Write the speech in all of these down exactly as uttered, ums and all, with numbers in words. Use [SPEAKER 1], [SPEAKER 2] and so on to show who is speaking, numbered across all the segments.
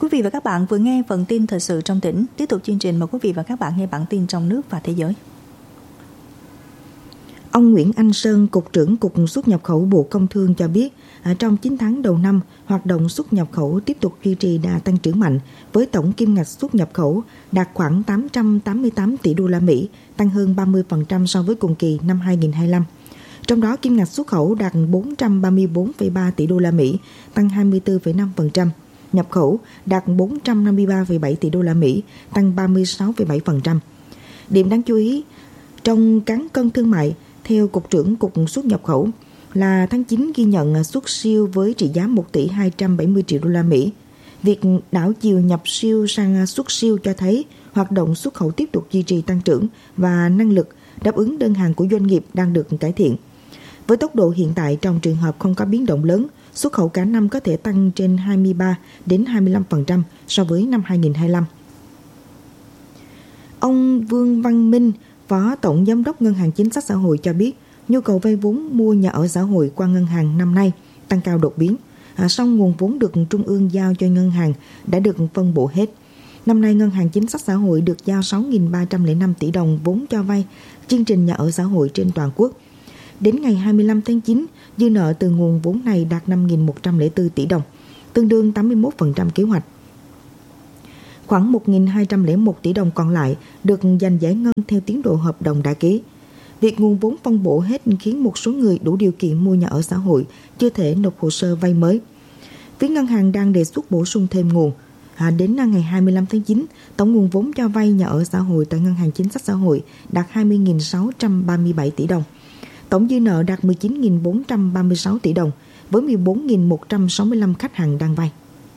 [SPEAKER 1] Quý vị và các bạn vừa nghe phần tin thời sự trong tỉnh. Tiếp tục chương trình, mời quý vị và các bạn nghe bản tin trong nước và thế giới.
[SPEAKER 2] Ông Nguyễn Anh Sơn, Cục trưởng Cục Xuất nhập khẩu Bộ Công Thương cho biết, trong chín tháng đầu năm, hoạt động xuất nhập khẩu tiếp tục duy trì đà tăng trưởng mạnh, với tổng kim ngạch xuất nhập khẩu đạt khoảng tám trăm tám mươi tám tỷ đô la Mỹ, tăng hơn ba mươi phần trăm so với cùng kỳ năm hai nghìn không trăm hai mươi lăm. Trong đó, kim ngạch xuất khẩu đạt bốn trăm ba mươi bốn phẩy ba tỷ đô la Mỹ, tăng hai mươi tư phẩy năm phần trăm. Nhập khẩu đạt bốn trăm năm mươi ba phẩy bảy tỷ đô la Mỹ, tăng ba mươi sáu phẩy bảy phần trăm. Điểm đáng chú ý trong cán cân thương mại, theo Cục trưởng Cục Xuất nhập khẩu, là tháng chín ghi nhận xuất siêu với trị giá một tỷ hai trăm bảy mươi triệu đô la Mỹ. Việc đảo chiều nhập siêu sang xuất siêu cho thấy hoạt động xuất khẩu tiếp tục duy trì tăng trưởng và năng lực đáp ứng đơn hàng của doanh nghiệp đang được cải thiện. Với tốc độ hiện tại, trong trường hợp không có biến động lớn, xuất khẩu cả năm có thể tăng trên hai mươi ba đến hai mươi lăm phần trăm so với năm hai nghìn không trăm hai mươi lăm. Ông Vương Văn Minh, Phó Tổng Giám đốc Ngân hàng Chính sách Xã hội cho biết, nhu cầu vay vốn mua nhà ở xã hội qua ngân hàng năm nay tăng cao đột biến. À, song nguồn vốn được Trung ương giao cho ngân hàng đã được phân bổ hết. Năm nay, Ngân hàng Chính sách Xã hội được giao sáu nghìn ba trăm lẻ năm tỷ đồng vốn cho vay chương trình nhà ở xã hội trên toàn quốc. Đến ngày hai mươi lăm tháng chín, dư nợ từ nguồn vốn này đạt năm nghìn một trăm lẻ bốn tỷ đồng, tương đương tám mươi mốt phần trăm kế hoạch. Khoảng một nghìn hai trăm lẻ một tỷ đồng còn lại được dành giải ngân theo tiến độ hợp đồng đã ký. Việc nguồn vốn phân bổ hết khiến một số người đủ điều kiện mua nhà ở xã hội chưa thể nộp hồ sơ vay mới. Phía ngân hàng đang đề xuất bổ sung thêm nguồn. À, đến ngày hai mươi lăm tháng chín, tổng nguồn vốn cho vay nhà ở xã hội tại Ngân hàng Chính sách Xã hội đạt hai mươi nghìn sáu trăm ba mươi bảy tỷ đồng. Tổng dư nợ đạt mười chín nghìn bốn trăm ba mươi sáu tỷ đồng, với mười bốn nghìn một trăm sáu mươi lăm khách hàng đang vay.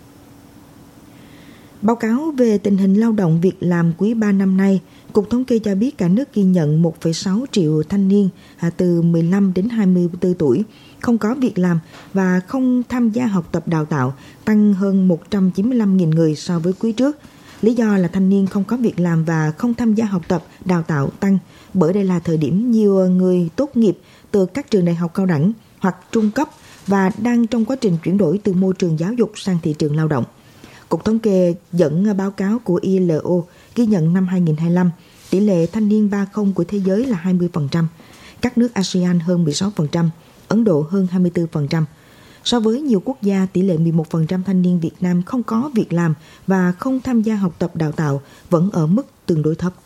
[SPEAKER 2] Báo cáo về tình hình lao động việc làm quý ba năm nay, Cục Thống kê cho biết cả nước ghi nhận một phẩy sáu triệu thanh niên từ mười lăm đến hai mươi tư tuổi không có việc làm và không tham gia học tập đào tạo, tăng hơn một trăm chín mươi lăm nghìn người so với quý trước. Lý do là thanh niên không có việc làm và không tham gia học tập đào tạo tăng bởi đây là thời điểm nhiều người tốt nghiệp từ các trường đại học cao đẳng hoặc trung cấp và đang trong quá trình chuyển đổi từ môi trường giáo dục sang thị trường lao động. Cục Thống kê dẫn báo cáo của i lờ o ghi nhận năm hai nghìn không trăm hai mươi lăm, tỷ lệ thanh niên ba không của thế giới là hai mươi phần trăm, các nước a sê an hơn mười sáu phần trăm, Ấn Độ hơn hai mươi tư phần trăm. So với nhiều quốc gia, tỷ lệ mười một phần trăm thanh niên Việt Nam không có việc làm và không tham gia học tập đào tạo vẫn ở mức tương đối thấp.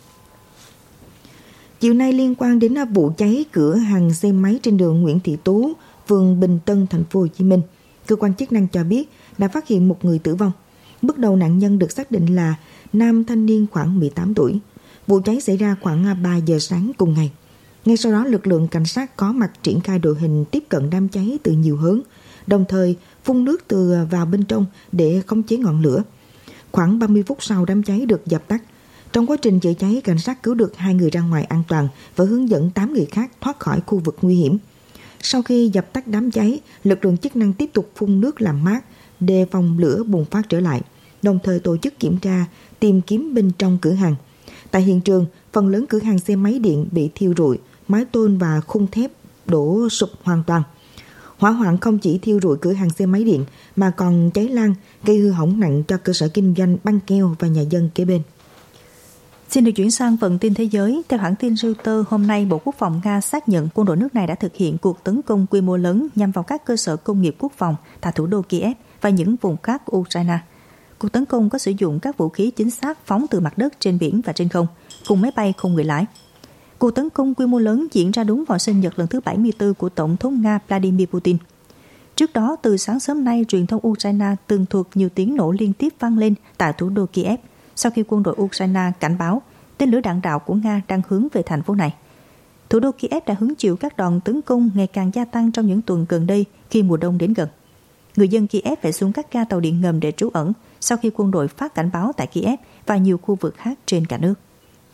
[SPEAKER 2] Chiều nay, liên quan đến vụ cháy cửa hàng xe máy trên đường Nguyễn Thị Tú, phường Bình Tân, thành phố Hồ Chí Minh, cơ quan chức năng cho biết đã phát hiện một người tử vong. Bước đầu nạn nhân được xác định là nam thanh niên khoảng mười tám tuổi. Vụ cháy xảy ra khoảng ba giờ sáng cùng ngày. Ngay sau đó, lực lượng cảnh sát có mặt triển khai đội hình tiếp cận đám cháy từ nhiều hướng, đồng thời phun nước từ vào bên trong để khống chế ngọn lửa. Khoảng ba mươi phút sau, đám cháy được dập tắt. Trong quá trình chữa cháy, cảnh sát cứu được hai người ra ngoài an toàn và hướng dẫn tám người khác thoát khỏi khu vực nguy hiểm. Sau khi dập tắt đám cháy, lực lượng chức năng tiếp tục phun nước làm mát, đề phòng lửa bùng phát trở lại, đồng thời tổ chức kiểm tra, tìm kiếm bên trong cửa hàng. Tại hiện trường, phần lớn cửa hàng xe máy điện bị thiêu rụi, mái tôn và khung thép đổ sụp hoàn toàn. Hỏa hoạn không chỉ thiêu rụi cửa hàng xe máy điện mà còn cháy lan, gây hư hỏng nặng cho cơ sở kinh doanh băng keo và nhà dân kế bên.
[SPEAKER 1] Xin được chuyển sang phần tin thế giới. Theo hãng tin Reuters, hôm nay Bộ Quốc phòng Nga xác nhận quân đội nước này đã thực hiện cuộc tấn công quy mô lớn nhằm vào các cơ sở công nghiệp quốc phòng tại thủ đô Kiev và những vùng khác của Ukraine. Cuộc tấn công có sử dụng các vũ khí chính xác phóng từ mặt đất, trên biển và trên không, cùng máy bay không người lái. Cuộc tấn công quy mô lớn diễn ra đúng vào sinh nhật lần thứ bảy mươi tư của Tổng thống Nga Vladimir Putin. Trước đó, từ sáng sớm nay, truyền thông Ukraine tường thuật nhiều tiếng nổ liên tiếp vang lên tại thủ đô Kiev sau khi quân đội Ukraine cảnh báo tên lửa đạn đạo của Nga đang hướng về thành phố này. Thủ đô Kiev đã hứng chịu các đòn tấn công ngày càng gia tăng trong những tuần gần đây khi mùa đông đến gần. Người dân Kiev phải xuống các ga tàu điện ngầm để trú ẩn sau khi quân đội phát cảnh báo tại Kiev và nhiều khu vực khác trên cả nước.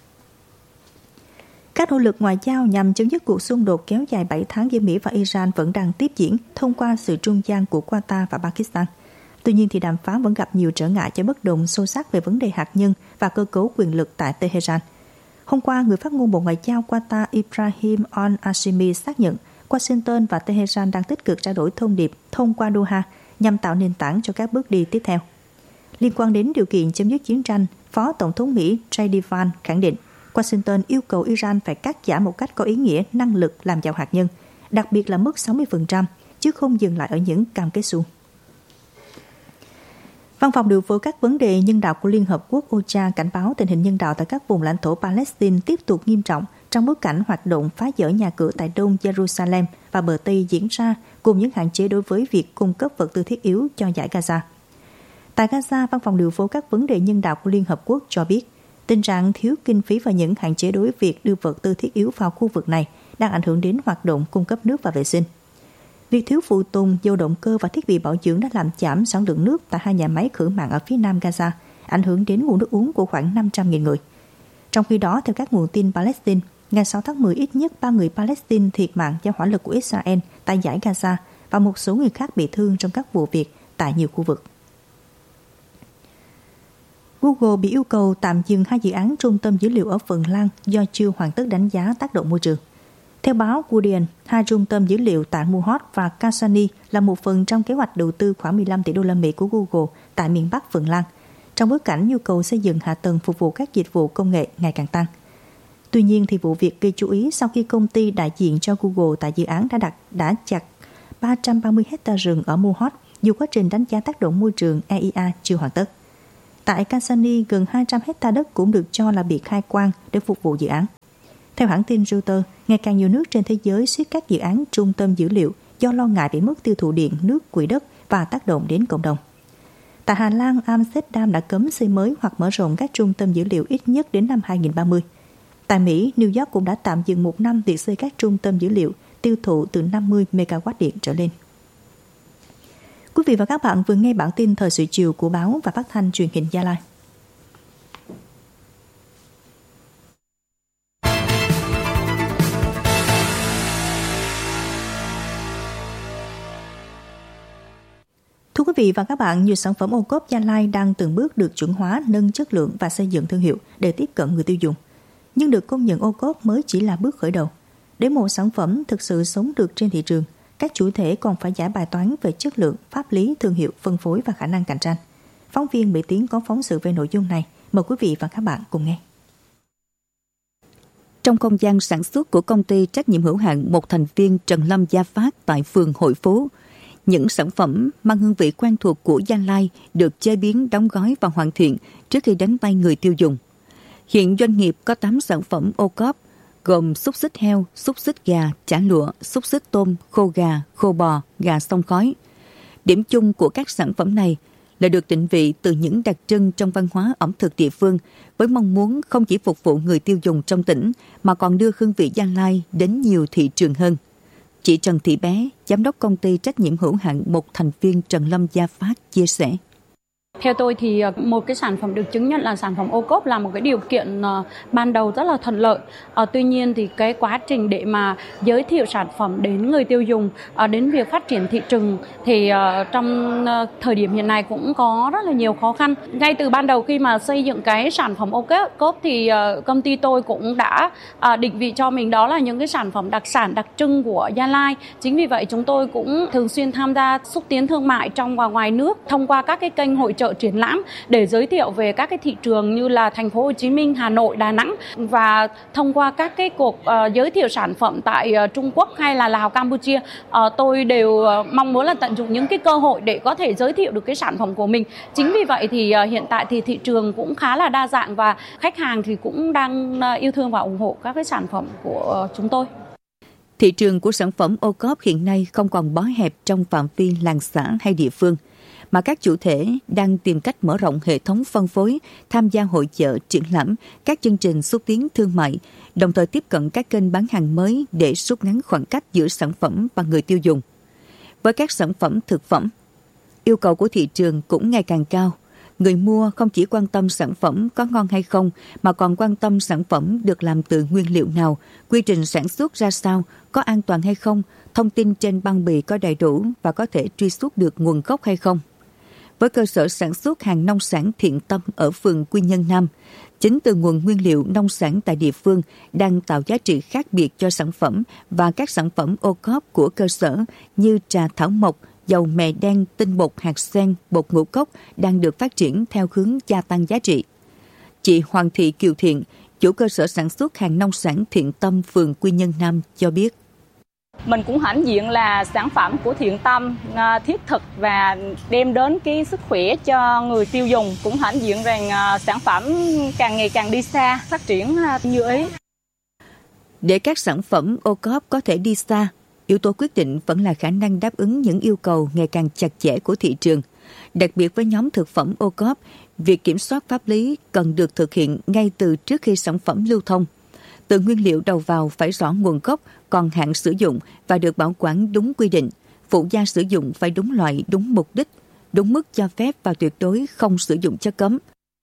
[SPEAKER 1] Các nỗ lực ngoại giao nhằm chấm dứt cuộc xung đột kéo dài bảy tháng giữa Mỹ và Iran vẫn đang tiếp diễn thông qua sự trung gian của Qatar và Pakistan. Tuy nhiên, thì đàm phán vẫn gặp nhiều trở ngại cho bất đồng sâu sắc về vấn đề hạt nhân và cơ cấu quyền lực tại Tehran. Hôm qua, người phát ngôn Bộ Ngoại giao Qatar Ibrahim Al-Hashimi xác nhận Washington và Tehran đang tích cực trao đổi thông điệp thông qua Doha nhằm tạo nền tảng cho các bước đi tiếp theo. Liên quan đến điều kiện chấm dứt chiến tranh, Phó Tổng thống Mỹ J D Vance khẳng định Washington yêu cầu Iran phải cắt giảm một cách có ý nghĩa năng lực làm giàu hạt nhân, đặc biệt là mức sáu mươi phần trăm, chứ không dừng lại ở những cam kết suông. Văn phòng điều phối các vấn đề nhân đạo của Liên Hợp Quốc O C H A cảnh báo tình hình nhân đạo tại các vùng lãnh thổ Palestine tiếp tục nghiêm trọng trong bối cảnh hoạt động phá dỡ nhà cửa tại Đông Jerusalem và bờ Tây diễn ra, cùng những hạn chế đối với việc cung cấp vật tư thiết yếu cho dải Gaza. Tại Gaza, Văn phòng điều phối các vấn đề nhân đạo của Liên Hợp Quốc cho biết, tình trạng thiếu kinh phí và những hạn chế đối với việc đưa vật tư thiết yếu vào khu vực này đang ảnh hưởng đến hoạt động cung cấp nước và vệ sinh. Việc thiếu phụ tùng, dầu động cơ và thiết bị bảo dưỡng đã làm giảm sản lượng nước tại hai nhà máy khử mặn ở phía nam Gaza, ảnh hưởng đến nguồn nước uống của khoảng năm trăm nghìn người. Trong khi đó, theo các nguồn tin Palestine, ngày sáu tháng mười ít nhất ba người Palestine thiệt mạng do hỏa lực của Israel tại dải Gaza và một số người khác bị thương trong các vụ việc tại nhiều khu vực. Google bị yêu cầu tạm dừng hai dự án trung tâm dữ liệu ở Phần Lan do chưa hoàn tất đánh giá tác động môi trường. Theo báo Guardian, hai trung tâm dữ liệu tại Mohot và Kasani là một phần trong kế hoạch đầu tư khoảng mười lăm tỷ đô la Mỹ của Google tại miền Bắc Phần Lan, trong bối cảnh nhu cầu xây dựng hạ tầng phục vụ các dịch vụ công nghệ ngày càng tăng. Tuy nhiên, thì vụ việc gây chú ý sau khi công ty đại diện cho Google tại dự án đã đặt đã chặt ba trăm ba mươi hecta rừng ở Mohot, dù quá trình đánh giá tác động môi trường E I A chưa hoàn tất. Tại Kasani, gần hai trăm hecta đất cũng được cho là bị khai quang để phục vụ dự án. Theo hãng tin Reuters, ngày càng nhiều nước trên thế giới siết các dự án trung tâm dữ liệu do lo ngại về mức tiêu thụ điện, nước, quỹ đất và tác động đến cộng đồng. Tại Hà Lan, Amsterdam đã cấm xây mới hoặc mở rộng các trung tâm dữ liệu ít nhất đến năm hai không ba không. Tại Mỹ, New York cũng đã tạm dừng một năm việc xây các trung tâm dữ liệu tiêu thụ từ năm mươi mê ga oát điện trở lên. Quý vị và các bạn vừa nghe bản tin thời sự chiều của báo và phát thanh truyền hình Gia Lai. Thưa quý vị và các bạn, nhiều sản phẩm ô cốp Gia Lai đang từng bước được chuẩn hóa, nâng chất lượng và xây dựng thương hiệu để tiếp cận người tiêu dùng. Nhưng được công nhận ô cốp mới chỉ là bước khởi đầu. Để một sản phẩm thực sự sống được trên thị trường, các chủ thể còn phải giải bài toán về chất lượng, pháp lý, thương hiệu, phân phối và khả năng cạnh tranh. Phóng viên Mỹ Tiến có phóng sự về nội dung này. Mời quý vị và các bạn cùng nghe.
[SPEAKER 3] Trong không gian sản xuất của công ty trách nhiệm hữu hạn một thành viên Trần Lâm Gia Phát tại phường Hội Phú, những sản phẩm mang hương vị quen thuộc của Gia Lai được chế biến, đóng gói và hoàn thiện trước khi đến tay người tiêu dùng. Hiện doanh nghiệp có tám sản phẩm ô cốp gồm xúc xích heo, xúc xích gà, chả lụa, xúc xích tôm, khô gà, khô bò, gà xông khói. Điểm chung của các sản phẩm này là được định vị từ những đặc trưng trong văn hóa ẩm thực địa phương với mong muốn không chỉ phục vụ người tiêu dùng trong tỉnh mà còn đưa hương vị Gia Lai đến nhiều thị trường hơn. Chị Trần Thị Bé, giám đốc công ty trách nhiệm hữu hạn một thành viên Trần Lâm Gia Phát chia sẻ.
[SPEAKER 4] Theo tôi thì một cái sản phẩm được chứng nhận là sản phẩm ô cốp là một cái điều kiện uh, ban đầu rất là thuận lợi. Uh, tuy nhiên thì cái quá trình để mà giới thiệu sản phẩm đến người tiêu dùng, uh, đến việc phát triển thị trường thì uh, trong uh, thời điểm hiện nay cũng có rất là nhiều khó khăn. Ngay từ ban đầu khi mà xây dựng cái sản phẩm ô cốp thì uh, công ty tôi cũng đã uh, định vị cho mình đó là những cái sản phẩm đặc sản đặc trưng của Gia Lai. Chính vì vậy chúng tôi cũng thường xuyên tham gia xúc tiến thương mại trong và ngoài nước thông qua các cái kênh hội chợ triển lãm để giới thiệu về các cái thị trường như là thành phố Hồ Chí Minh, Hà Nội, Đà Nẵng và thông qua các cái cuộc uh, giới thiệu sản phẩm tại uh, Trung Quốc hay là Lào, Campuchia, uh, tôi đều uh, mong muốn là tận dụng những cái cơ hội để có thể giới thiệu được cái sản phẩm của mình. Chính vì vậy thì uh, hiện tại thì thị trường cũng khá là đa dạng và khách hàng thì cũng đang uh, yêu thương và ủng hộ các cái sản phẩm của uh, chúng tôi.
[SPEAKER 3] Thị trường của sản phẩm ô cốp hiện nay không còn bó hẹp trong phạm vi làng xã hay địa phương, mà các chủ thể đang tìm cách mở rộng hệ thống phân phối, tham gia hội chợ, triển lãm, các chương trình xúc tiến thương mại, đồng thời tiếp cận các kênh bán hàng mới để rút ngắn khoảng cách giữa sản phẩm và người tiêu dùng. Với các sản phẩm thực phẩm, yêu cầu của thị trường cũng ngày càng cao. Người mua không chỉ quan tâm sản phẩm có ngon hay không, mà còn quan tâm sản phẩm được làm từ nguyên liệu nào, quy trình sản xuất ra sao, có an toàn hay không, thông tin trên bao bì có đầy đủ và có thể truy xuất được nguồn gốc hay không. Với cơ sở sản xuất hàng nông sản Thiện Tâm ở phường Quy Nhơn Nam, chính từ nguồn nguyên liệu nông sản tại địa phương đang tạo giá trị khác biệt cho sản phẩm và các sản phẩm ô cốp của cơ sở như trà thảo mộc, dầu mè đen, tinh bột hạt sen, bột ngũ cốc đang được phát triển theo hướng gia tăng giá trị. Chị Hoàng Thị Kiều Thiện, chủ cơ sở sản xuất hàng nông sản Thiện Tâm, phường Quy Nhơn Nam cho biết.
[SPEAKER 5] Mình cũng hãnh diện là sản phẩm của Thiện Tâm thiết thực và đem đến cái sức khỏe cho người tiêu dùng. Cũng hãnh diện rằng sản phẩm càng ngày càng đi xa, phát triển như ý.
[SPEAKER 3] Để các sản phẩm ô cốp có thể đi xa, yếu tố quyết định vẫn là khả năng đáp ứng những yêu cầu ngày càng chặt chẽ của thị trường. Đặc biệt với nhóm thực phẩm ô cốp, việc kiểm soát pháp lý cần được thực hiện ngay từ trước khi sản phẩm lưu thông. Từ nguyên liệu đầu vào phải rõ nguồn gốc, còn hạn sử dụng và được bảo quản đúng quy định. Phụ gia sử dụng phải đúng loại, đúng mục đích, đúng mức cho phép và tuyệt đối không sử dụng chất cấm.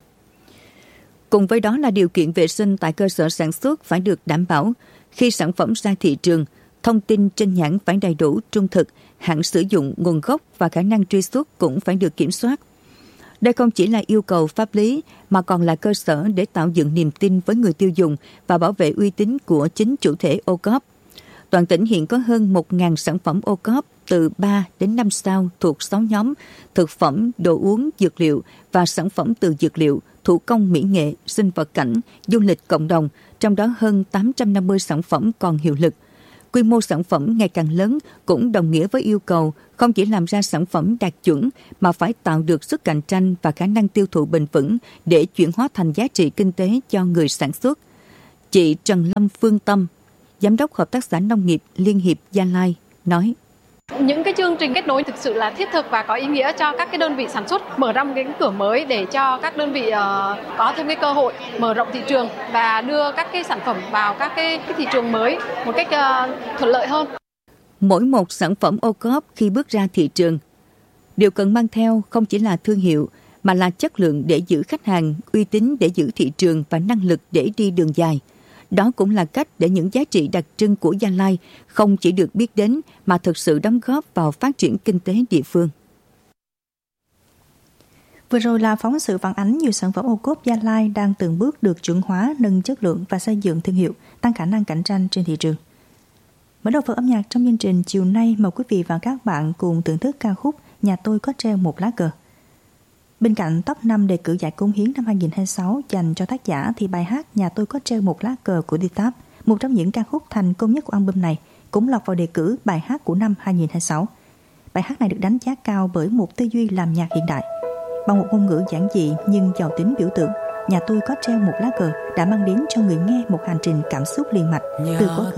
[SPEAKER 3] Cùng với đó là điều kiện vệ sinh tại cơ sở sản xuất phải được đảm bảo. Khi sản phẩm ra thị trường, thông tin trên nhãn phải đầy đủ, trung thực, hạn sử dụng, nguồn gốc và khả năng truy xuất cũng phải được kiểm soát. Đây không chỉ là yêu cầu pháp lý mà còn là cơ sở để tạo dựng niềm tin với người tiêu dùng và bảo vệ uy tín của chính chủ thể ô cốp. Toàn tỉnh hiện có hơn một nghìn sản phẩm ô cốp từ ba đến năm sao thuộc sáu nhóm: thực phẩm, đồ uống, dược liệu và sản phẩm từ dược liệu, thủ công mỹ nghệ, sinh vật cảnh, du lịch cộng đồng, trong đó hơn tám trăm năm mươi sản phẩm còn hiệu lực. Quy mô sản phẩm ngày càng lớn cũng đồng nghĩa với yêu cầu không chỉ làm ra sản phẩm đạt chuẩn mà phải tạo được sức cạnh tranh và khả năng tiêu thụ bền vững để chuyển hóa thành giá trị kinh tế cho người sản xuất. Chị Trần Lâm Phương Tâm, Giám đốc Hợp tác xã Nông nghiệp Liên hiệp Gia Lai, nói.
[SPEAKER 6] Những cái chương trình kết nối thực sự là thiết thực và có ý nghĩa cho các cái đơn vị sản xuất, mở ra một cái cửa mới để cho các đơn vị uh, có thêm cái cơ hội mở rộng thị trường và đưa các cái sản phẩm vào các cái, cái thị trường mới một cách uh, thuận lợi hơn.
[SPEAKER 3] Mỗi một sản phẩm ô cốp khi bước ra thị trường, điều cần mang theo không chỉ là thương hiệu mà là chất lượng để giữ khách hàng, uy tín để giữ thị trường và năng lực để đi đường dài. Đó cũng là cách để những giá trị đặc trưng của Gia Lai không chỉ được biết đến mà thực sự đóng góp vào phát triển kinh tế địa phương.
[SPEAKER 1] Vừa rồi là phóng sự phản ánh nhiều sản phẩm ô cốp Gia Lai đang từng bước được chuẩn hóa, nâng chất lượng và xây dựng thương hiệu, tăng khả năng cạnh tranh trên thị trường. Mở đầu phần âm nhạc trong chương trình chiều nay, mời quý vị và các bạn cùng thưởng thức ca khúc Nhà tôi có treo một lá cờ. Bên cạnh top năm đề cử giải cống hiến năm hai không hai sáu dành cho tác giả thì bài hát Nhà tôi có treo một lá cờ của Ditap, một trong những ca khúc thành công nhất của album này, cũng lọt vào đề cử bài hát của năm hai không hai sáu. Bài hát này được đánh giá cao bởi một tư duy làm nhạc hiện đại. Bằng một ngôn ngữ giản dị nhưng giàu tính biểu tượng, Nhà tôi có treo một lá cờ đã mang đến cho người nghe một hành trình cảm xúc liền mạch từ quá khứ